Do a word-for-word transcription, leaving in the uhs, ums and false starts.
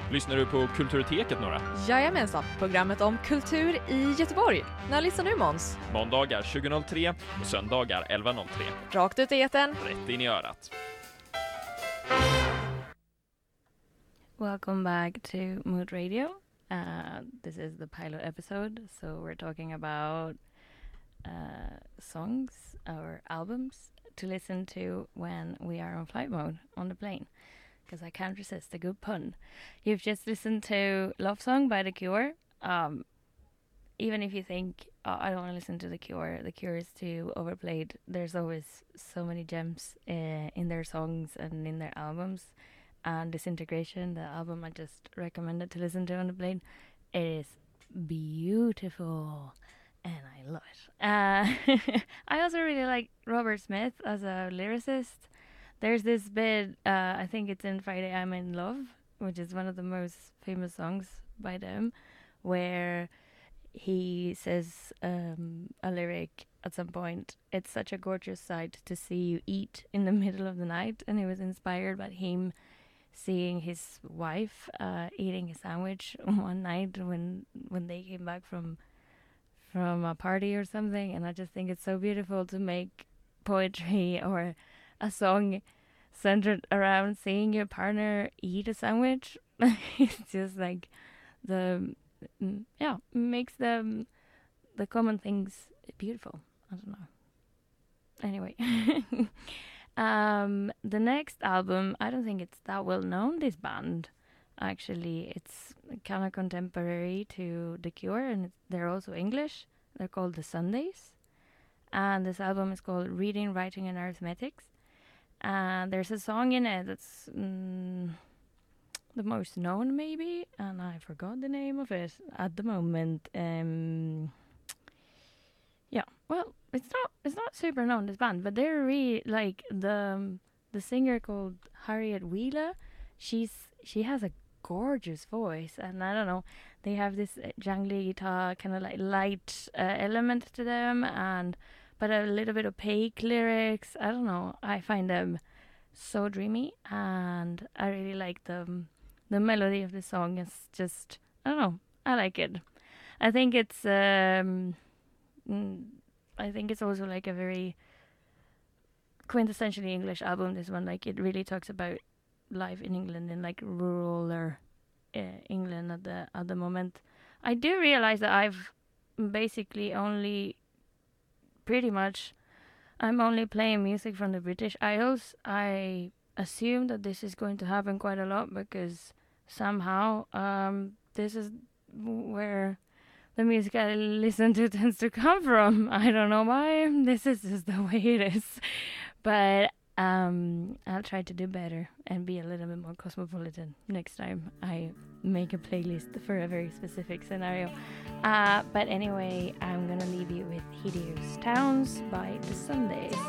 Lyssnar du på Kulturteket några? Jajamensan, programmet om kultur i Göteborg. När lyssnar du, Måns? Måndagar tjugo noll tre och söndagar elva noll tre. Rakt ut i etern. Rätt in i örat. Welcome back to Mood Radio. Uh, this is the pilot episode, so we're talking about uh, songs or albums to listen to when we are on flight mode on the plane. Because I can't resist a good pun. You've just listened to Love Song by The Cure. Um, even if you think, oh, I don't want to listen to The Cure, The Cure is too overplayed. There's always so many gems uh, in their songs and in their albums. And Disintegration, the album I just recommended to listen to on the plane, it is beautiful. And I love it. Uh, I also really like Robert Smith as a lyricist. There's this bit, uh, I think it's in Friday I'm in Love, which is one of the most famous songs by them, where he says um, a lyric at some point, it's such a gorgeous sight to see you eat in the middle of the night, and it was inspired by him seeing his wife uh, eating a sandwich one night when when they came back from from a party or something, and I just think it's so beautiful to make poetry or a song centered around seeing your partner eat a sandwich. It's just like the mm, yeah makes the the common things beautiful. I don't know. Anyway, um, the next album, I don't think it's that well known. This band, actually, it's kind of contemporary to The Cure, and it's, they're also English. They're called The Sundays, and this album is called Reading, Writing, and Arithmetics. And there's a song in it that's mm, the most known, maybe, and I forgot the name of it at the moment. Um, yeah, well, it's not it's not super known, this band, but they're really like the um, the singer called Harriet Wheeler. She's she has a gorgeous voice, and I don't know, they have this uh, jangly guitar kind of like light uh, element to them, and but a little bit opaque lyrics. I don't know. I find them so dreamy, and I really like the the melody of the song. It's just, I don't know. I like it. I think it's um, I think it's also like a very quintessentially English album. This one, like, it really talks about life in England, in like rural or uh, England at the at the moment. I do realize that I've basically only pretty much I'm only playing music from the British Isles. I assume that this is going to happen quite a lot because somehow um, this is where the music I listen to tends to come from. I don't know why. This is just the way it is. But um, I'll try to do better and be a little bit more cosmopolitan next time I make a playlist for a very specific scenario. Uh, but anyway, I'm gonna leave you with Hideous Towns by The Sundays.